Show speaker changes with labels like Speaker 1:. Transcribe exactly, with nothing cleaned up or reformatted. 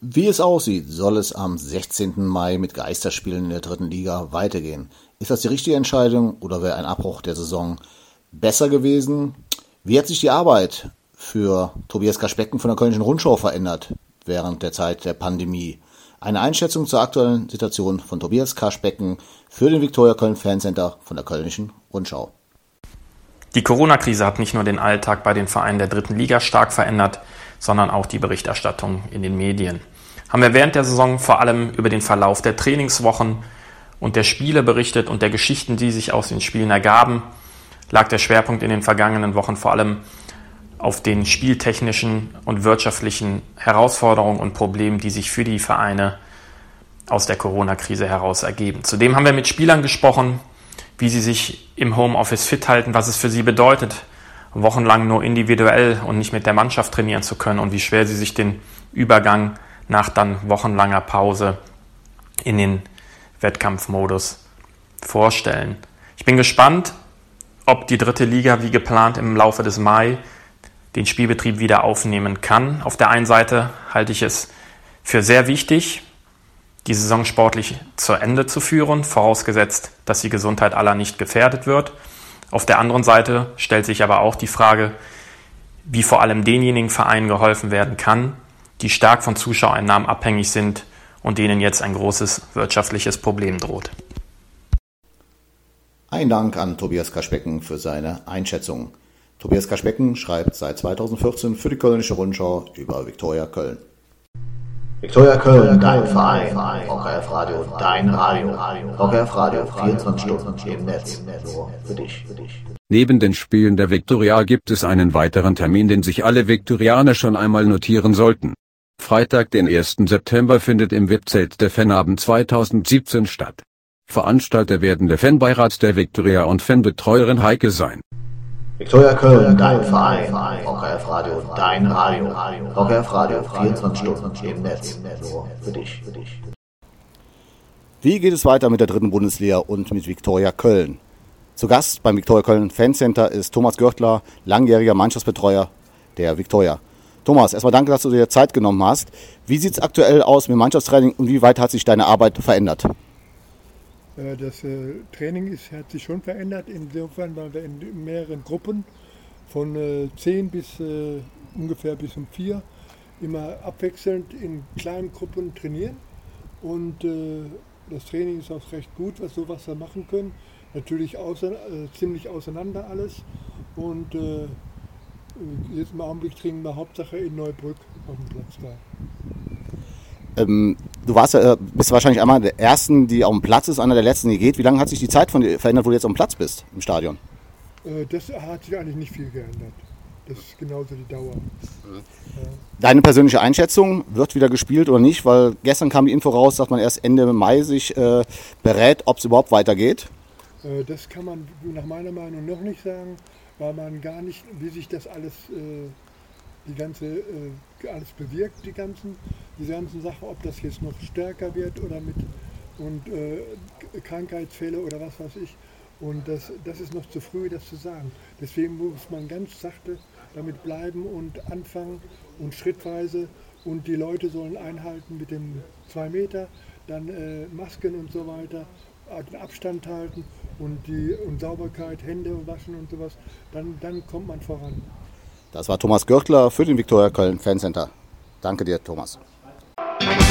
Speaker 1: Wie es aussieht, soll es am sechzehnten Mai mit Geisterspielen in der dritten Liga weitergehen. Ist das die richtige Entscheidung oder wäre ein Abbruch der Saison besser gewesen? Wie hat sich die Arbeit für Tobias Kaschbecken von der Kölnischen Rundschau verändert während der Zeit der Pandemie? Eine Einschätzung zur aktuellen Situation von Tobias Kaschbecken für den Viktoria Köln Fancenter von der Kölnischen Rundschau.
Speaker 2: Die Corona-Krise hat nicht nur den Alltag bei den Vereinen der dritten Liga stark verändert, sondern auch die Berichterstattung in den Medien. Haben wir während der Saison vor allem über den Verlauf der Trainingswochen und der Spiele berichtet und der Geschichten, die sich aus den Spielen ergaben, lag der Schwerpunkt in den vergangenen Wochen vor allem auf den spieltechnischen und wirtschaftlichen Herausforderungen und Problemen, die sich für die Vereine aus der Corona-Krise heraus ergeben. Zudem haben wir mit Spielern gesprochen, wie sie sich im Homeoffice fit halten, was es für sie bedeutet, wochenlang nur individuell und nicht mit der Mannschaft trainieren zu können und wie schwer sie sich den Übergang nach dann wochenlanger Pause in den Wettkampfmodus vorstellen. Ich bin gespannt, ob die dritte Liga wie geplant im Laufe des Mai den Spielbetrieb wieder aufnehmen kann. Auf der einen Seite halte ich es für sehr wichtig, die Saison sportlich zu Ende zu führen, vorausgesetzt, dass die Gesundheit aller nicht gefährdet wird. Auf der anderen Seite stellt sich aber auch die Frage, wie vor allem denjenigen Vereinen geholfen werden kann, die stark von Zuschauereinnahmen abhängig sind und denen jetzt ein großes wirtschaftliches Problem droht.
Speaker 1: Ein Dank an Tobias Kaschbecken für seine Einschätzung. Tobias Kaschbecken schreibt seit zweitausendvierzehn für die Kölnische Rundschau über Viktoria Köln.
Speaker 3: Viktoria Köln, dein Verein. V K F Radio, dein Radio. V K F Radio, vierundzwanzig Stunden im Netz. Nur für dich.
Speaker 4: Neben den Spielen der Viktoria gibt es einen weiteren Termin, den sich alle Viktorianer schon einmal notieren sollten. Freitag, den ersten September, findet im V I P-Zelt der Fanabend zweitausendsiebzehn statt. Veranstalter werden der Fanbeirat der Viktoria und Fanbetreuerin Heike sein.
Speaker 3: Viktoria Köln, dein Verein. V K F Radio, dein Radio. V K F Radio, vierundzwanzig Stunden im Netz. Nur für dich.
Speaker 1: Wie geht es weiter mit der dritten Bundesliga und mit Viktoria Köln? Zu Gast beim Viktoria Köln Fancenter ist Thomas Görtler, langjähriger Mannschaftsbetreuer der Viktoria. Thomas, erstmal danke, dass du dir Zeit genommen hast. Wie sieht es aktuell aus mit dem Mannschaftstraining und wie weit hat sich deine Arbeit verändert?
Speaker 5: Das Training ist, hat sich schon verändert, insofern waren wir in mehreren Gruppen von zehn bis äh, ungefähr bis um vier immer abwechselnd in kleinen Gruppen trainieren und äh, das Training ist auch recht gut, was so was wir machen können. Natürlich außer, äh, ziemlich auseinander alles und äh, jetzt im Augenblick trainieren wir Hauptsache in Neubrück auf dem Platz da.
Speaker 1: Ähm, du warst ja, bist wahrscheinlich einmal der Ersten, die auf dem Platz ist, einer der Letzten, die geht. Wie lange hat sich die Zeit von dir verändert, wo du jetzt auf dem Platz bist im Stadion?
Speaker 5: Äh, das hat sich eigentlich nicht viel geändert. Das ist genauso die Dauer.
Speaker 1: Mhm. Ja. Deine persönliche Einschätzung, wird wieder gespielt oder nicht? Weil gestern kam die Info raus, dass man erst Ende Mai sich äh, berät, ob es überhaupt weitergeht.
Speaker 5: Äh, das kann man nach meiner Meinung noch nicht sagen, weil man gar nicht, wie sich das alles, äh, die ganze, äh, alles bewirkt, die ganzen, diese ganzen Sachen, ob das jetzt noch stärker wird oder mit und äh, Krankheitsfälle oder was weiß ich. Und das, das ist noch zu früh, das zu sagen. Deswegen muss man ganz sachte damit bleiben und anfangen und schrittweise. Und die Leute sollen einhalten mit dem zwei Meter, dann äh, Masken und so weiter, den Abstand halten und die und Sauberkeit, Hände waschen und sowas. Dann, dann kommt man voran.
Speaker 1: Das war Thomas Görtler für den Viktoria Köln Fancenter. Danke dir, Thomas.